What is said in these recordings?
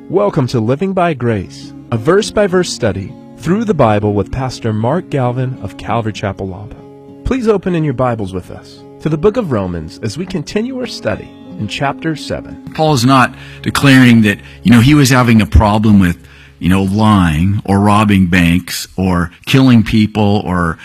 Welcome to Living by Grace, a verse-by-verse study through the Bible with Pastor Mark Galvin of Calvary Chapel, Lampa. Please open in your Bibles with us to the book of Romans as we continue our study in chapter 7. Paul is not declaring that, he was having a problem with, lying or robbing banks or killing people or,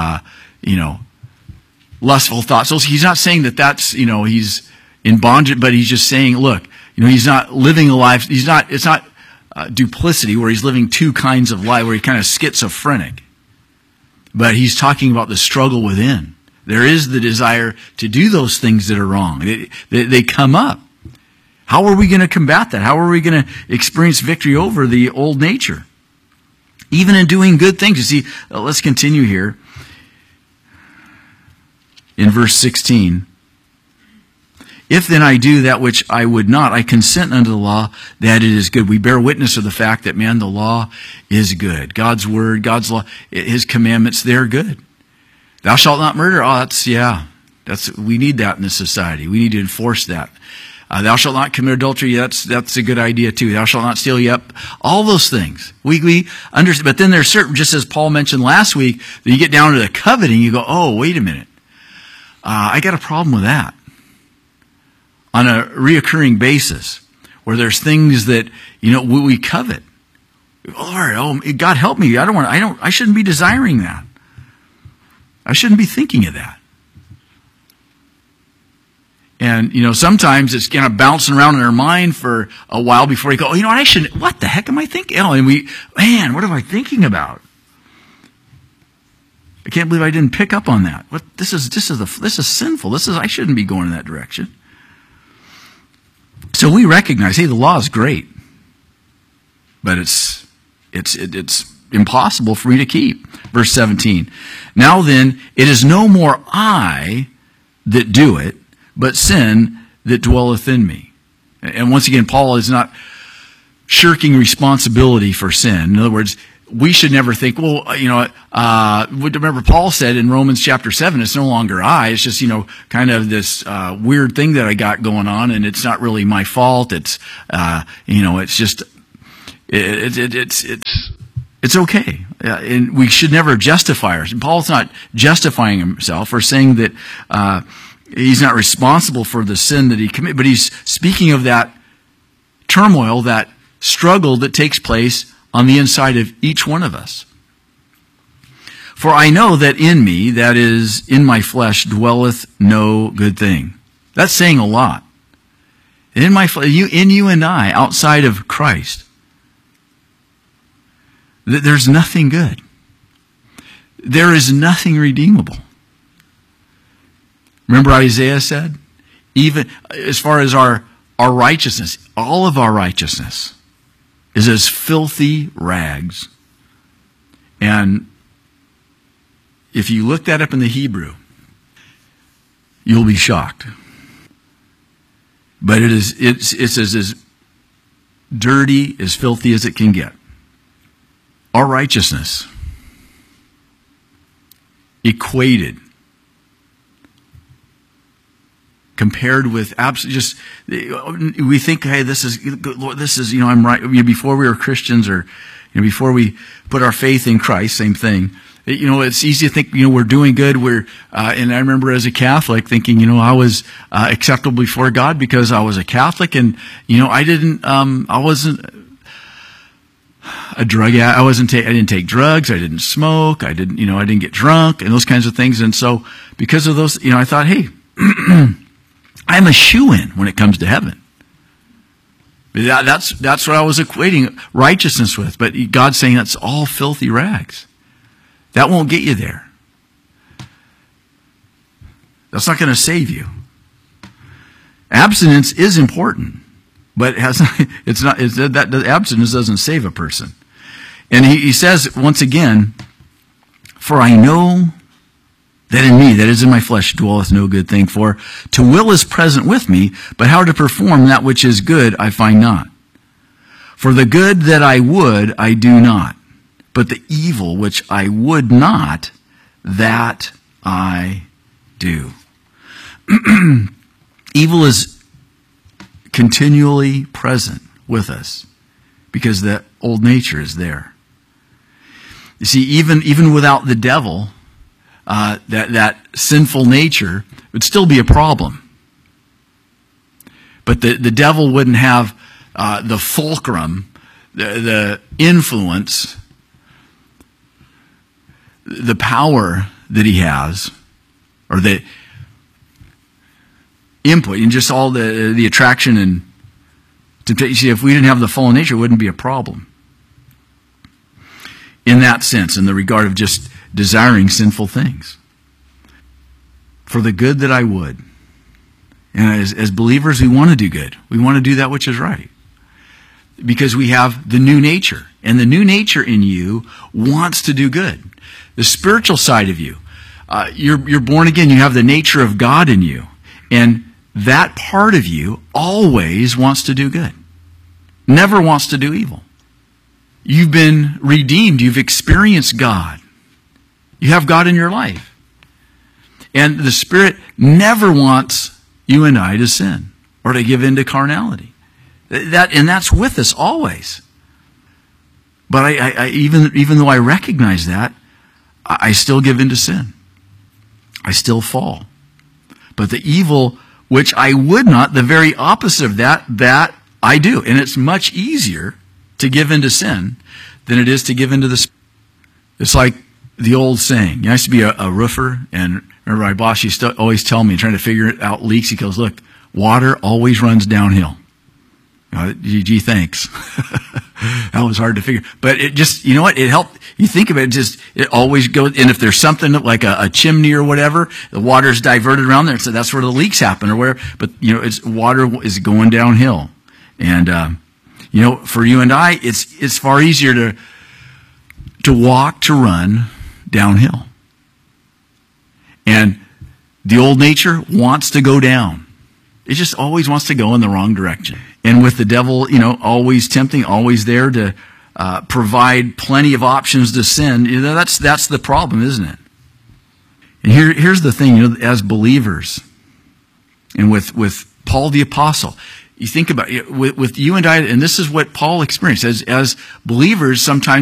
lustful thoughts. So he's not saying that that's, he's in bondage, but he's just saying, look, he's not living a life, it's not duplicity where he's living two kinds of life, where he's kind of schizophrenic. But he's talking about the struggle within. There is the desire to do those things that are wrong. They come up. How are we going to combat that? How are we going to experience victory over the old nature? Even in doing good things. You see, let's continue here. In verse 16. If then I do that which I would not, I consent unto the law that it is good. We bear witness of the fact that, the law is good. God's word, God's law, His commandments, they're good. Thou shalt not murder. We need that in this society. We need to enforce that. Thou shalt not commit adultery. That's a good idea too. Thou shalt not steal. Yep. All those things. We understand. But then there's certain, just as Paul mentioned last week, that you get down to the coveting, you go, oh, wait a minute. I got a problem with that. On a reoccurring basis, where there's things that, we covet. Lord, God help me. I shouldn't be desiring that. I shouldn't be thinking of that. And, sometimes it's kind of bouncing around in our mind for a while before you go, what the heck am I thinking? And what am I thinking about? I can't believe I didn't pick up on that. This is sinful. I shouldn't be going in that direction. So we recognize, the law is great, but it's impossible for me to keep. Verse 17. Now then, it is no more I that do it, but sin that dwelleth in me. And once again, Paul is not shirking responsibility for sin. In other words, we should never think, remember Paul said in Romans chapter 7, it's no longer I, it's just, kind of this weird thing that I got going on, and it's not really my fault. It's, it's just, it's okay. And we should never justify ourselves. Paul's not justifying himself or saying that he's not responsible for the sin that he committed, but he's speaking of that turmoil, that struggle that takes place on the inside of each one of us. For I know that in me, that is, in my flesh, dwelleth no good thing. That's saying a lot. In my flesh, in you and I, outside of Christ, there's nothing good. There is nothing redeemable. Remember Isaiah said? Even as far as our righteousness, all of our righteousness is as filthy rags. And if you look that up in the Hebrew, you'll be shocked. But it's as dirty, as filthy as it can get. Our righteousness equated, compared with we think, hey, this is, I'm right. Before we were Christians, or before we put our faith in Christ, same thing. It's easy to think, we're doing good. And I remember as a Catholic thinking, I was acceptable before God because I was a Catholic, and I wasn't a drug addict. I didn't take drugs. I didn't smoke. I didn't get drunk and those kinds of things. And so because of those, I thought, hey. I'm a shoo-in when it comes to heaven. That's what I was equating righteousness with. But God's saying that's all filthy rags. That won't get you there. That's not going to save you. Abstinence is important, but abstinence doesn't save a person. And he says once again, for I know that in me, that is in my flesh, dwelleth no good thing. For to will is present with me, but how to perform that which is good I find not. For the good that I would, I do not. But the evil which I would not, that I do. Evil is continually present with us. because the old nature is there. You see, even without the devil, that sinful nature would still be a problem. But the devil wouldn't have the fulcrum, the influence, the power that he has, or the input, and just all the attraction and temptation. See, if we didn't have the fallen nature, it wouldn't be a problem. In that sense, in the regard of just desiring sinful things. For the good that I would. And as believers, we want to do good. We want to do that which is right. Because we have the new nature. And the new nature in you wants to do good. The spiritual side of you. You're born again. You have the nature of God in you. And that part of you always wants to do good. Never wants to do evil. You've been redeemed. You've experienced God. You have God in your life. And the Spirit never wants you and I to sin or to give in to carnality. And that's with us always. But I even though I recognize that, I still give in to sin. I still fall. But the evil which I would not, the very opposite of that I do. And it's much easier to give in to sin than it is to give in to the Spirit. It's like the old saying. I used to be a roofer, and remember my boss used to always tell me, trying to figure out leaks, he goes, look, water always runs downhill. Gee, thanks. That was hard to figure. But it just, you know what? It helped. You think of it, it always goes, and if there's something like a chimney or whatever, the water's diverted around there, so that's where the leaks happen or wherever. But, water is going downhill. And, for you and I, it's far easier to walk, to run downhill. And the old nature wants to go down. It just always wants to go in the wrong direction. And with the devil, always tempting, always there to provide plenty of options to sin, that's the problem, isn't it? And here's the thing, as believers, and with Paul the Apostle, you think about it, with you and I, and this is what Paul experienced. As believers, sometimes